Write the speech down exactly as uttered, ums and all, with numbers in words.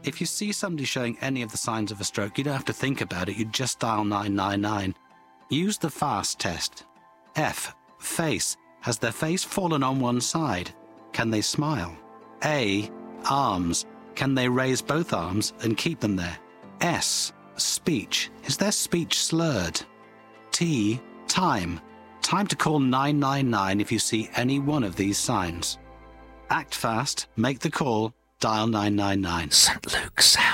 If you see somebody showing any of the signs of a stroke, you don't have to think about it. You just dial nine nine nine. Use the FAST test. F. Face. Has their face fallen on one side? Can they smile? A. Arms. Can they raise both arms and keep them there? S. Speech. Is their speech slurred? T. Time. Time to call nine nine nine if you see any one of these signs. Act fast, make the call, dial nine nine nine. Saint Luke's Sound.